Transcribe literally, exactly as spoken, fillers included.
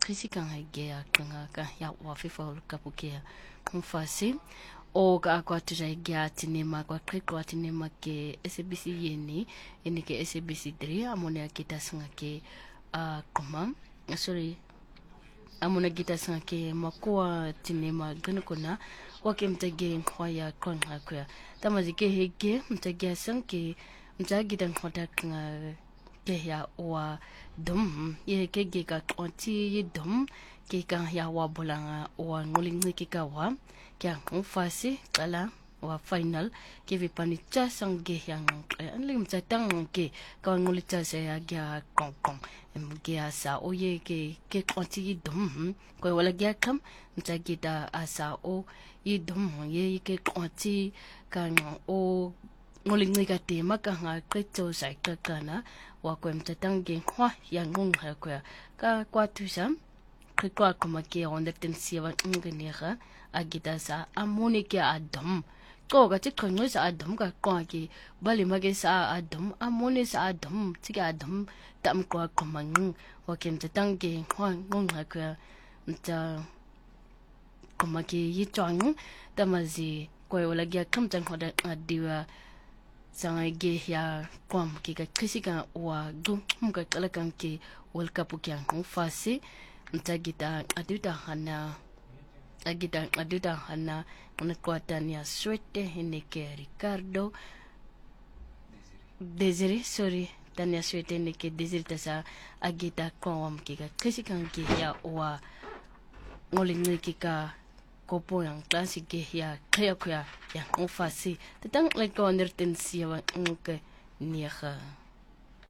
trisi kang hegea kanga ka ya wafifa ulkapukea kumfasi o ka kwa tuja hegea tinema kwa krikwa tinema ke S B C yeni ini ke S B C three amone kita sanga ke uh, koma sorry amona kita sanga ke makua tinema ganukuna wake mtage kwa ya kanga kwa tamazike hege mtage sanke mtage dan khoda kanga ke ya wa dum ye ke ge ka konti ye dum ke ka ya wa bolanga wa ngolingi ke ka wa ke ang fasi kala wa final ke vi panicha sange yang anlim chatang ke ka ngolita se ya ga kong kong em ge asa o ye ke ke konti ye dum ko wala ge kam mtage da asa o ye dum ye ke konti ka o ngolingi ka te maka nga kreto sa ka kana wa ko mtatange kwa ya ngung ha kwa ka kwa tusa kwa kuma ke on the tensia wa ngenera agita sa amone ke adam ko ga tikko ngo sa adam ka kwa ke bali mage sa adam amone sa adam tiga adam tam kwa kuma ngung wa ke mtatange kwa ngung ha kwa mta kuma ke yitwang tamazi ko wala gya kam tan hoda adiwa sanga ge ya kwam ki ka krisika wa du mga talagang ki World Cup kyang kung fasi mtagita aduta hana agita aduta hana unakwata niya swete hine ke Ricardo Desire sorry tanya swete hine ke Desire tasa agita kwam ki ka krisika ki ya wa ngolingi ki ka kopo yang klasik ke ya kaya kaya yang ufasi tetang like ko nerten siya ng ke niya